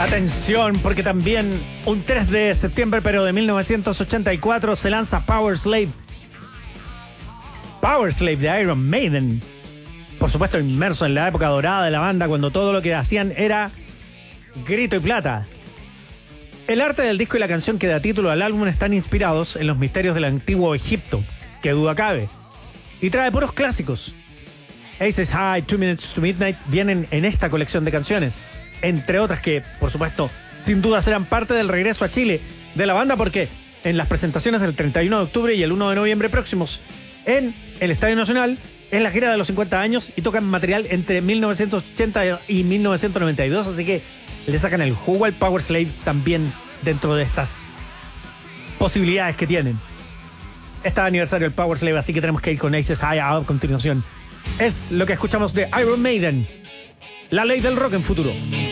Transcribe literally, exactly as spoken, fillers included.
Atención, porque también un tres de septiembre, pero de mil novecientos ochenta y cuatro, se lanza Power Slave. Power Slave de Iron Maiden. Por supuesto, inmerso en la época dorada de la banda, cuando todo lo que hacían era grito y plata. El arte del disco y la canción que da título al álbum están inspirados en los misterios del antiguo Egipto, que duda cabe, y trae puros clásicos. Aces High, Two Minutes to Midnight vienen en esta colección de canciones, entre otras que, por supuesto, sin duda serán parte del regreso a Chile de la banda, porque en las presentaciones del treinta y uno de octubre y el uno de noviembre próximos en el Estadio Nacional, en la gira de los cincuenta años, y tocan material entre mil novecientos ochenta y mil novecientos noventa y dos, así que le sacan el jugo al Power Slave también dentro de estas posibilidades que tienen. Está de aniversario el Power Slave, así que tenemos que ir con Aces High a continuación. Es lo que escuchamos de Iron Maiden, la ley del rock en futuro.